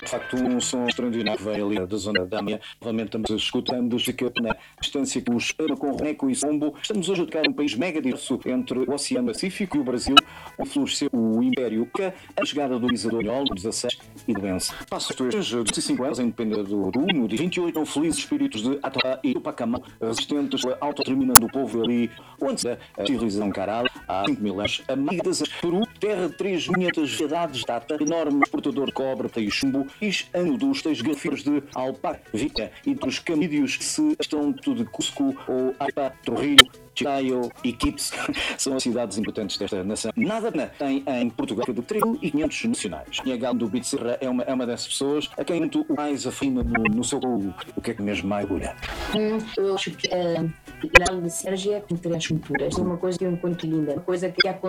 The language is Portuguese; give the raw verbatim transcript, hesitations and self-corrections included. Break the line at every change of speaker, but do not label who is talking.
de facto um som extraordinário que vem ali da zona da minha. Novamente estamos escutando fica na distância que os com Reco e Sombo. Estamos hoje a tocar um país mega diverso entre o Oceano Pacífico e o Brasil, onde floresceu o Império Inca, a chegada do Isador Espanhol, do dezasseis e do Bence. Passo estes vinte e cinco anos, a independência do, do no dia vinte e oito, felizes espíritos de Atapá e Tupacamã, resistentes à autodeterminação do povo ali, onde a civilização Caral, há cinco mil anos, a Magdas, Peru, terra de três mil e quinhentas variedades de data, enorme exportador de cobre, e chumbo, e ano dos seis grafeiros de Alpavica e dos camídeos que se estão tudo de Cusco ou Apa, Torrillo, Chiclayo e Quips são as cidades importantes desta nação. Nada tem em Portugal de três mil e quinhentos nacionais. E a Galo do Bitserra é uma, é uma dessas pessoas a quem muito mais afina no, no seu o, o que é que mesmo mais orgulha.
Hum, eu acho que a uh, Galo de Sérgia tem três culturas. É uma coisa que eu encontro linda, uma coisa que acontece